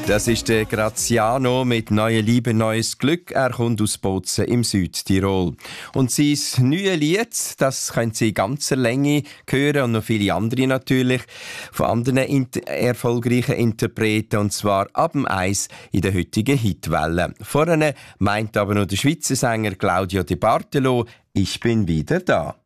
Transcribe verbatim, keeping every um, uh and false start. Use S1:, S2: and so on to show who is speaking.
S1: Das ist der Graziano mit «Neue Liebe, neues Glück». Er kommt aus Bozen im Südtirol. Und sein neues Lied, das können Sie in ganzer Länge hören und noch viele andere natürlich, von anderen inter- erfolgreichen Interpreten, und zwar ab dem Eis in der heutigen Hitwelle. Vorne meint aber noch der Schweizer Sänger Claudio De Bartolo «Ich bin wieder da».